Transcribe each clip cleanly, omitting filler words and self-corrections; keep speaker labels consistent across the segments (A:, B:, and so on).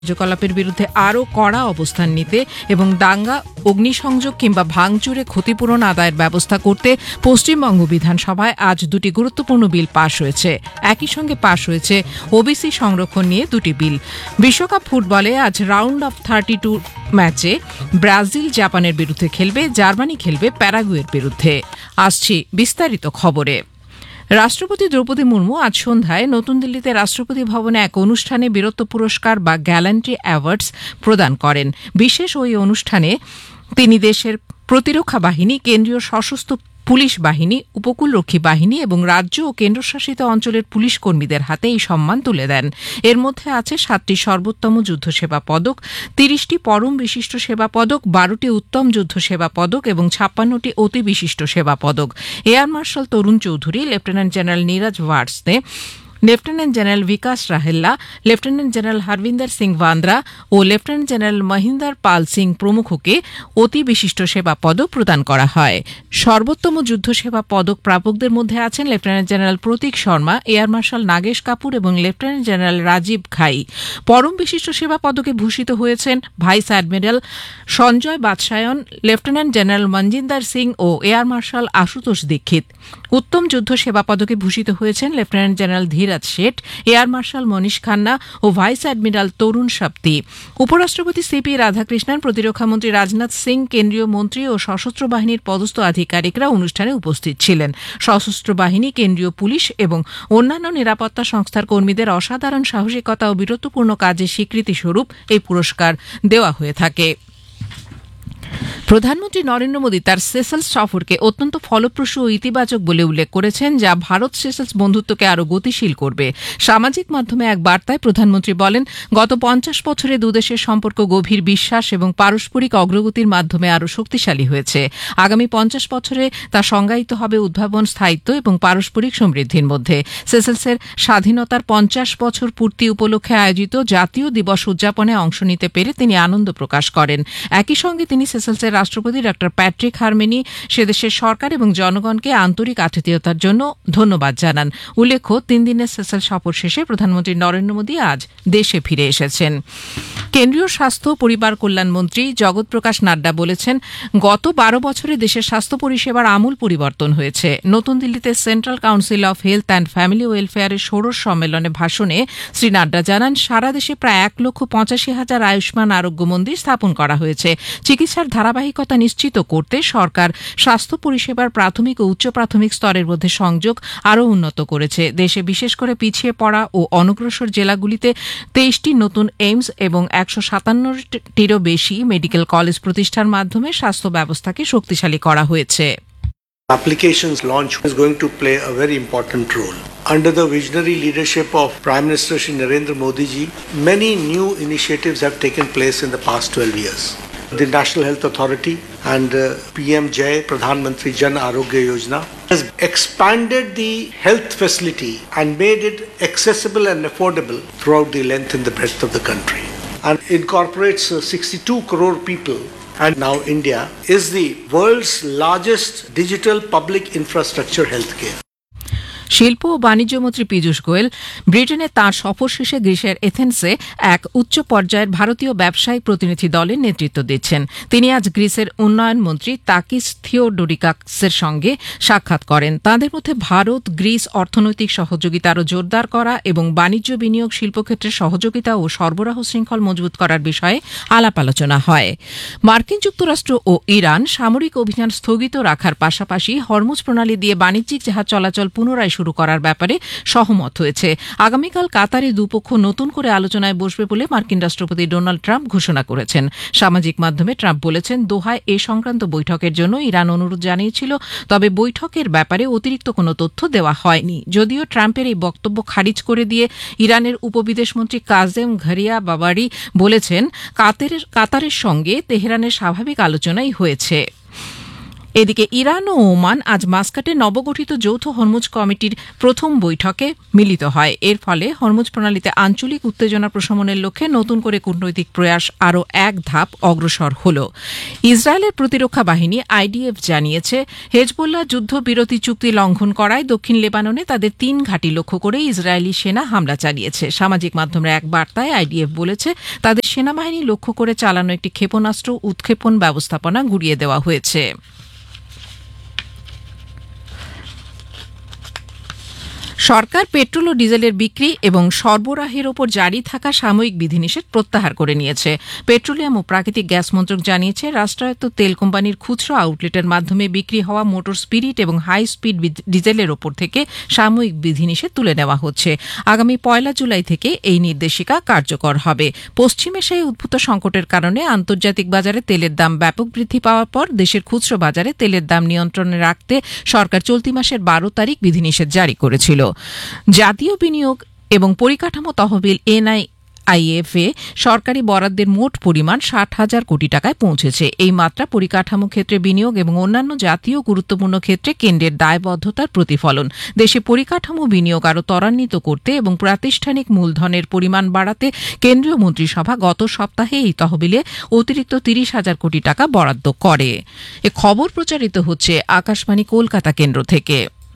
A: কার্যকলাপের বিরুদ্ধে আরও কড়া অবস্থান নিতে এবং দাঙ্গা, অগ্নিসংযোগ কিংবা ভাঙচুরে ক্ষতিপূরণ আদায়ের ব্যবস্থা করতে পশ্চিমবঙ্গ বিধানসভায় আজ দুটি গুরুত্বপূর্ণ বিল পাশ হয়েছে। একই সঙ্গে পাশ হয়েছে ওবিসি সংরক্ষণ নিয়ে দুটি বিল। বিশ্বকাপ ফুটবলে আজ রাউন্ড অফ 32 ম্যাচে ব্রাজিল জাপানের বিরুদ্ধে খেলবে, জার্মানি খেলবে প্যারাগুয়ের বিরুদ্ধে। আসছি বিস্তারিত খবরে। রাষ্ট্রপতি দ্রৌপদী মুর্মু আজ সন্ধ্যায় নতুন দিল্লিতে রাষ্ট্রপতি ভবনে এক অনুষ্ঠানে বীরত্ব পুরস্কার বা গ্যালান্ট্রি অ্যাওয়ার্ডস প্রদান করেন। বিশেষ ওই অনুষ্ঠানে তিনি দেশের প্রতিরক্ষা বাহিনী, কেন্দ্রীয় সশস্ত্র পুলিশ বাহিনী, উপকূলরক্ষী বাহিনী এবং রাজ্য ও কেন্দ্রশাসিত অঞ্চলের পুলিশ কর্মীদের হাতে এই সম্মান তুলে দেন। এর মধ্যে আছে 7টি সর্বোত্তম যুদ্ধ সেবা পদক, 30টি পরম বিশিষ্ট সেবা পদক, 12টি উত্তম যুদ্ধ সেবা পদক এবং 56টি অতি বিশিষ্ট সেবা পদক। এয়ার মার্শাল তরুণ চৌধুরী, লেফটেন্যান্ট জেনারেল নীরজ ভার্সনে, লেফটেন্যান্ট জেনারেল বিকাশ রাহেল্লা, লেফটেন্যান্ট জেনারেল হরবিন্দর সিং ভান্দ্রা ও লেফটেন্যান্ট জেনারেল মহিন্দর পাল সিং প্রমুখকে অতি বিশিষ্ট সেবা পদক প্রদান করা হয়। সর্বোত্তম যুদ্ধ সেবা পদক প্রাপকদের মধ্যে আছেন লেফটেন্যান্ট জেনারেল প্রতীক শর্মা, এয়ার মার্শাল নাগেশ কাপুর এবং লেফটেন্যান্ট জেনারেল রাজীব ঘাই। পরম বিশিষ্ট সেবা পদকে ভূষিত হয়েছেন vice admiral Sanjay বাদশায়ন, lieutenant general Manjinder Singh ও এয়ার মার্শাল আশুতোষ দীক্ষিত। উত্তম যুদ্ধ সেবা পদকে ভূষিত হয়েছেন lieutenant general Dheeraj Seth, air marshal মনীষ খান্না ও ভাইস অ্যাডমিরাল তরুণ সপ্তি। উপরাষ্ট্রপতি সিপি রাধাকৃষ্ণন, প্রতিরক্ষামন্ত্রী রাজনাথ সিং, কেন্দ্রীয় মন্ত্রী ও সশস্ত্র বাহিনীর পদস্থ আধিকারিকরা অনুষ্ঠানে উপস্থিত ছিলেন। সশস্ত্র বাহিনী, কেন্দ্রীয় পুলিশ এবং অন্যান্য নিরাপত্তা সংস্থার কর্মীদের অসাধারণ সাহসিকতা ও বীরত্বপূর্ণ কাজের স্বীকৃতিস্বরূপ এই পুরস্কার দেওয়া হয়ে থাকে। প্রধানমন্ত্রী নরেন্দ্র মোদী তার সেসেলস সফরকে অত্যন্ত ফলপ্রসূ ও ইতিবাচক বলে উল্লেখ করেছেন, যা ভারত সেসেলস বন্ধুত্বকে আরও গতিশীল করবে। সামাজিক মাধ্যমে এক বার্তায় প্রধানমন্ত্রী বলেন, গত 50 বছরে দুদেশের সম্পর্ক গভীর বিশ্বাস এবং পারস্পরিক অগ্রগতির মাধ্যমে আরও শক্তিশালী হয়েছে। আগামী 50 বছরে তা সংজ্ঞায়িত হবে উদ্ভাবন, স্থায়িত্ব এবং পারস্পরিক সমৃদ্ধির মধ্যে। সেসেলসের স্বাধীনতার 50 বছর পূর্তি উপলক্ষে আয়োজিত জাতীয় দিবস উদযাপনে অংশ নিতে পেরে তিনি আনন্দ প্রকাশ করেন। একই সঙ্গে তিনি সেসেলসের রাষ্ট্রপতি ডক্টর প্যাট্রিক হারমেনি, সেদেশের সরকার এবং জনগণকে আন্তরিক আতিথেয়তার জন্য ধন্যবাদ জানান। উল্লেখ্য, 3 দিনের সেসেলস সফর শেষে প্রধানমন্ত্রী নরেন্দ্র মোদী আজ দেশে ফিরে এসেছেন। কেন্দ্রীয় স্বাস্থ্য পরিবার কল্যাণ মন্ত্রী জগৎ প্রকাশ নাড্ডা বলেছেন, গত 12 বছরে দেশের স্বাস্থ্য পরিষেবার আমূল পরিবর্তন হয়েছে। নতুন দিল্লিতে central council of health and family ওয়েলফেয়ারের ষোড়শ সম্মেলনে ভাষণে শ্রী নাড্ডা জানান, সারা দেশে প্রায় 1,85,000 আয়ুষ্মান আরোগ্য মন্দির স্থাপন করা হয়েছে। চিকিৎসার ধারাবাহিকতা নিশ্চিত করতে সরকার স্বাস্থ্য পরিষেবার প্রাথমিক ও উচ্চ প্রাথমিক স্তরের মধ্যে সংযোগ আরও উন্নত করেছে। দেশে বিশেষ করে পিছিয়ে পড়া ও অনগ্রসর জেলাগুলিতে 23টি নতুন এইমস এবং 157টিরও বেশি মেডিকেল কলেজ প্রতিষ্ঠার মাধ্যমে স্বাস্থ্য ব্যবস্থাকে শক্তিশালী করা হয়েছে।
B: Applications launch is going to play a very important role. Under the visionary leadership of Prime Minister Shri Narendra Modi ji, many new initiatives have taken place in the past 12 years. The National Health Authority and PMJAY, Pradhan Mantri Jan Arogya Yojana, has expanded the health facility and made it accessible and affordable throughout the length and the breadth of the country, and incorporates 62 crore people. And now India is the world's largest digital public infrastructure healthcare.
A: শিল্প ও বাণিজ্য মন্ত্রী পীযূষ গোয়েল ব্রিটেনে তাঁর সফর শেষে গ্রিসের এথেন্সে এক উচ্চ পর্যায়ের ভারতীয় ব্যবসায়িক প্রতিনিধি দলের নেতৃত্ব দিচ্ছেন। তিনি আজ গ্রিসের উন্নয়ন মন্ত্রী তাকিস থিওডোরিকাসের সঙ্গে সাক্ষাৎ করেন। তাঁদের মধ্যে ভারত গ্রিস অর্থনৈতিক সহযোগিতা আরও জোরদার করা এবং বাণিজ্য, বিনিয়োগ, শিল্পক্ষেত্রে সহযোগিতা ও সরবরাহ শৃঙ্খল মজবুত করার বিষয়ে আলাপ আলোচনা হয়। মার্কিন যুক্তরাষ্ট্র ও ইরান সামরিক অভিযান স্থগিত রাখার পাশাপাশি হরমুজ প্রণালী দিয়ে বাণিজ্যিক জাহাজ চলাচল পুনরায় শুরু করার ব্যাপারে সহমত হয়েছে। আগামীকাল কাতারে দুপক্ষ নতুন করে আলোচনায় বসবে বলে মার্কিন রাষ্ট্রপতি ডোনাল্ড ট্রাম্প ঘোষণা করেছেন। সামাজিক মাধ্যমে ট্রাম্প বলেছেন, দোহায় এ সংক্রান্ত বৈঠকের জন্য ইরান অনুরোধ জানিয়েছিল, তবে বৈঠকের ব্যাপারে অতিরিক্ত কোনো তথ্য দেওয়া হয়নি। যদিও ট্রাম্পের এই বক্তব্য খারিজ করে দিয়ে ইরানের উপবিদেশমন্ত্রী কাজেম ঘরিয়া বাবারি বলেছেন, কাতারের সঙ্গে তেহরানের স্বাভাবিক আলোচনাই হয়েছে। এদিকে ইরান ও ওমান আজ মাস্কাটে নবগঠিত যৌথ হরমুজ কমিটির প্রথম বৈঠকে মিলিত হয়। এর ফলে হরমুজ প্রণালীতে আঞ্চলিক উত্তেজনা প্রশমনের লক্ষ্যে নতুন করে কূটনৈতিক প্রয়াস আরও এক ধাপ অগ্রসর হল। ইসরায়েলের প্রতিরক্ষা বাহিনী আইডিএফ জানিয়েছে, হেজবুল্লাহ যুদ্ধবিরতি চুক্তি লঙ্ঘন করায় দক্ষিণ লেবাননে তাদের 3 ঘাঁটি লক্ষ্য করে ইসরায়েলি সেনা হামলা চালিয়েছে। সামাজিক মাধ্যমের এক বার্তায় আইডিএফ বলেছে, তাদের সেনাবাহিনী লক্ষ্য করে চালানো একটি ক্ষেপণাস্ত্র উৎক্ষেপণ ব্যবস্থাপনা গুঁড়িয়ে দেওয়া হয়েছে। সরকার পেট্রোল ও ডিজেলের বিক্রি এবং সরবরাহের ওপর জারি থাকা সাময়িক বিধিনিষেধ প্রত্যাহার করে নিয়েছে। পেট্রোলিয়াম ও প্রাকৃতিক গ্যাস মন্ত্রক জানিয়েছে, রাষ্ট্রায়ত্ত তেল কোম্পানির খুচরা আউটলেটের মাধ্যমে বিক্রি হওয়া মোটর স্পিরিট এবং হাই স্পিড ডিজেলের ওপর থেকে সাময়িক বিধিনিষেধ তুলে নেওয়া হচ্ছে। আগামী 1 জুলাই থেকে এই নির্দেশিকা কার্যকর হবে। পশ্চিম এশিয়ায় উদ্ভূত সংকটের কারণে আন্তর্জাতিক বাজারে তেলের দাম ব্যাপক বৃদ্ধি পাওয়ার পর দেশের খুচরা বাজারে তেলের দাম নিয়ন্ত্রণে রাখতে সরকার চলতি মাসের 12 তারিখ বিধিনিষেধ জারি করেছিল। জাতীয় বিনিয়োগ এবং পরিকাঠামো তহবিল NIIF এ সরকারি বরাদ্দের মোট পরিমাণ 60,000 কোটি টাকায় পৌঁছেছে। এই মাত্রা পরিকাঠামো ক্ষেত্রে বিনিয়োগ এবং অন্যান্য জাতীয় গুরুত্বপূর্ণ ক্ষেত্রে কেন্দ্রের দায়বদ্ধতার প্রতিফলন। দেশে পরিকাঠামো বিনিয়োগ আরও ত্বরান্বিত করতে এবং প্রাতিষ্ঠানিক মূলধনের পরিমাণ বাড়াতে কেন্দ্রীয় মন্ত্রিসভা গত সপ্তাহে এই তহবিলে অতিরিক্ত 30,000 কোটি টাকা বরাদ্দ করে। এ খবর প্রচারিত হচ্ছে আকাশবাণী কলকাতা কেন্দ্র থেকে।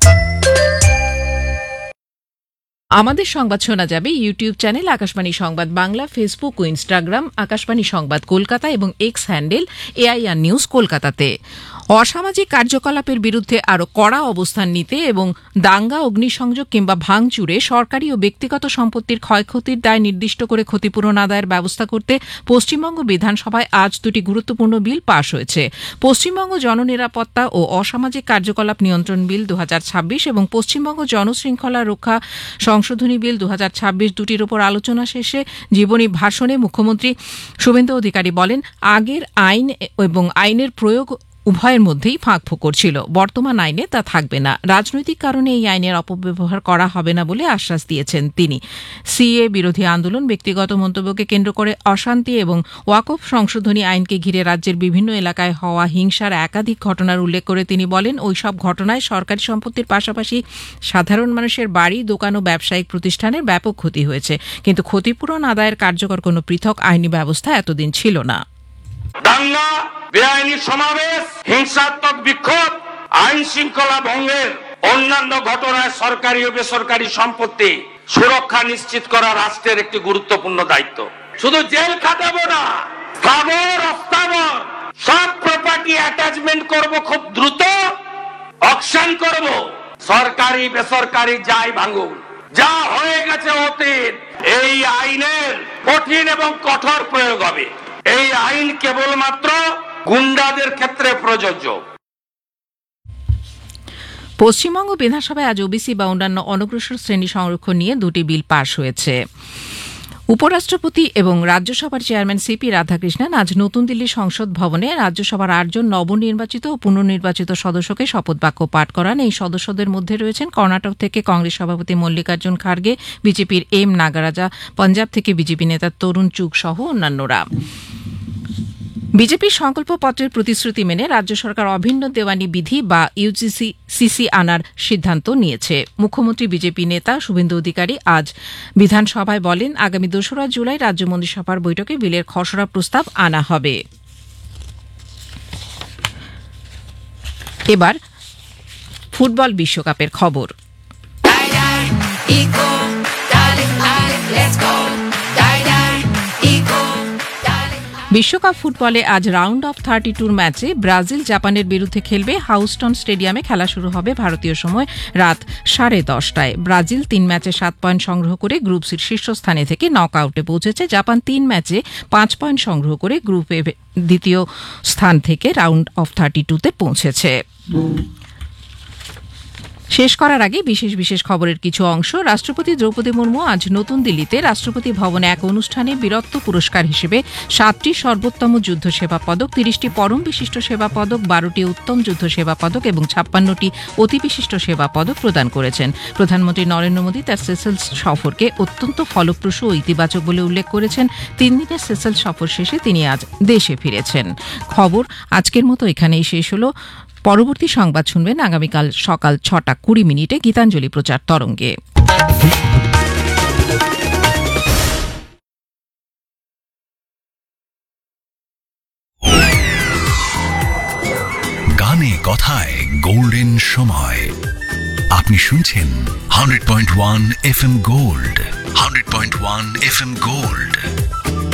A: আমাদের সংবাদ শোনা যাবে ইউটিউব চ্যানেল আকাশবাণী সংবাদ বাংলা, ফেসবুক ও ইনস্টাগ্রাম আকাশবাণী সংবাদ কলকাতা এবং এক্স হ্যান্ডেল AIR নিউজ কলকাতাতে। অসামাজিক কার্যকলাপের বিরুদ্ধে আরও কড়া অবস্থান নিতে এবং দাঙ্গা, অগ্নিসংযোগ কিংবা ভাঙচুরে সরকারি ও ব্যক্তিগত সম্পত্তির ক্ষয়ক্ষতির দায় নির্দিষ্ট করে ক্ষতিপূরণ আদায়ের ব্যবস্থা করতে পশ্চিমবঙ্গ বিধানসভায় আজ 2টি গুরুত্বপূর্ণ বিল পাশ হয়েছে। পশ্চিমবঙ্গ জননিরাপত্তা ও অসামাজিক কার্যকলাপ নিয়ন্ত্রণ বিল 2026 এবং পশ্চিমবঙ্গ জনশৃঙ্খলা রক্ষা সংশোধনী বিল 2026 দুটির উপর আলোচনা শেষে জীবনী ভাষণে মুখ্যমন্ত্রী শুভেন্দু অধিকারী বলেন, আগের আইন এবং আইনের প্রয়োগ উভয়ের মধ্যেই ফাঁকফোকর ছিল। বর্তমান আইনে তা থাকবে না। রাজনৈতিক কারণে এই আইনের অপব্যবহার করা হবে না বলে আশ্বাস দিয়েছেন তিনি। সিএ বিরোধী আন্দোলন, ব্যক্তিগত মন্তব্যকে কেন্দ্র করে অশান্তি এবং ওয়াকফ সংশোধনী আইনকে ঘিরে রাজ্যের বিভিন্ন এলাকায় হওয়া হিংসার একাধিক ঘটনার উল্লেখ করে তিনি বলেন, ওইসব ঘটনায় সরকারি সম্পত্তির পাশাপাশি সাধারণ মানুষের বাড়ি, দোকান ও ব্যবসায়িক প্রতিষ্ঠানের ব্যাপক ক্ষতি হয়েছে। কিন্তু ক্ষতিপূরণ আদায়ের কার্যকর কোনো পৃথক আইনি ব্যবস্থা এতদিন ছিল না।
C: দাঙ্গা, বেআইনি সমাবেশ, হিংসাত্মক বিক্ষোভ, আইন শৃঙ্খলা ভঙ্গের অন্যান্য ঘটনায় সরকারি ও বেসরকারি সম্পত্তি সুরক্ষা নিশ্চিত করা রাষ্ট্রের একটি গুরুত্বপূর্ণ দায়িত্ব। শুধু জেল খাটাবো না, স্থাবর অস্থাবর সব প্রপার্টি অ্যাটাচমেন্ট করব, খুব দ্রুত অকশন করব। সরকারি বেসরকারি যাই ভাঙুন, যা হয়ে গেছে অতীত। এই আইনের কঠিন এবং কঠোর প্রয়োগ হবে। এই আইন কেবলমাত্র গুন্ডাদের ক্ষেত্রে প্রযোজ্য।
A: পশ্চিমবঙ্গ বিধানসভায় আজ ওবিসি বা অন্যান্য অনগ্রসর শ্রেণী সংরক্ষণ নিয়ে 2টি বিল পাশ হয়েছে। উপরাষ্ট্রপতি এবং রাজ্যসভার চেয়ারম্যান সিপি রাধাকৃষ্ণন আজ নতুন দিল্লির সংসদ ভবনে রাজ্যসভার 8 জন নবনির্বাচিত ও পুনর্নির্বাচিত সদস্যকে শপথ বাক্য পাঠ করান। এই সদস্যদের মধ্যে রয়েছেন কর্ণাটক থেকে কংগ্রেস সভাপতি মল্লিকার্জুন খার্গে, বিজেপির M নাগারাজা, পাঞ্জাব থেকে বিজেপি নেতা তরুণ চুগ সহ অন্যান্যরা। বিজেপির সংকল্পপত্রের প্রতিশ্রুতি মেনে রাজ্য সরকার অভিন্ন দেওয়ানি বিধি বা UGC আনার সিদ্ধান্ত নিয়েছে। মুখ্যমন্ত্রী বিজেপি নেতা শুভেন্দু অধিকারী আজ বিধানসভায় বলেন, আগামী 2রা জুলাই রাজ্য মন্ত্রিসভার বৈঠকে বিলের খসড়া প্রস্তাব আনা হবে। এবার ফুটবল বিশ্বকাপের খবর। বিশ্বকাপ ফুটবলে আজ রাউন্ড অফ 32 ম্যাচে ব্রাজিল জাপানের বিরুদ্ধে খেলবে। হাউস্টন স্টেডিয়ামে খেলা শুরু হবে ভারতীয় সময় রাত 10:30টায়। ব্রাজিল 3 ম্যাচে 7 পয়েন্ট সংগ্রহ করে গ্রুপ সির শীর্ষস্থানে থেকে নকআউটে পৌঁছেছে। জাপান 3 ম্যাচে 5 পয়েন্ট সংগ্রহ করে গ্রুপ এ দ্বিতীয় স্থান থেকে রাউন্ড অফ 32তে পৌঁছেছে। শেষ করার আগে বিশেষ খবরের কিছু অংশ। রাষ্ট্রপতি দ্রৌপদী মুর্মু আজ নতুন দিল্লিতে রাষ্ট্রপতি ভবনে এক অনুষ্ঠানে বীরত্ব পুরস্কার হিসেবে 7টি সর্বোত্তম যুদ্ধ সেবা পদক, 30টি পরম বিশিষ্ট সেবা পদক, 12টি উত্তম যুদ্ধ সেবা পদক এবং 56টি অতি বিশিষ্ট সেবা পদক প্রদান করেছেন। প্রধানমন্ত্রী নরেন্দ্র মোদী তার সেসেলস সফরকে অত্যন্ত ফলপ্রসূ ও ইতিবাচক বলে উল্লেখ করেছেন। 3 দিনের সেসেলস সফর শেষে তিনি আজ দেশে ফিরেছেন। খবর আজকের মতো এখানেই শেষ হলো। পরবর্তী সংবাদ শুনবেন আগামীকাল সকাল 6:20 গীতাঞ্জলি প্রচার তরঙ্গে।
D: গানে কথায় গোল্ডেন সময়। আপনি শুনছেন 100.1 FM গোল্ড, 100.1 FM গোল্ড।